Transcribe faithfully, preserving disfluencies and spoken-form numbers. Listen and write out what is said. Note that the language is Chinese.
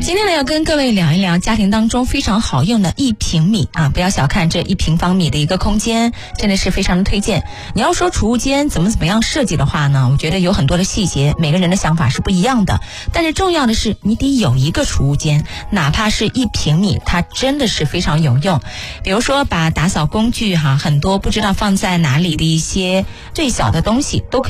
今天呢，要跟各位聊一聊家庭当中非常好用的一平米啊！不要小看这一平方米的一个空间，真的是非常的推荐。你要说储物间怎么怎么样设计的话呢，我觉得有很多的细节，每个人的想法是不一样的。但是重要的是，你得有一个储物间，哪怕是一平米，它真的是非常有用。比如说，把打扫工具哈，很多不知道放在哪里的一些最小的东西都可以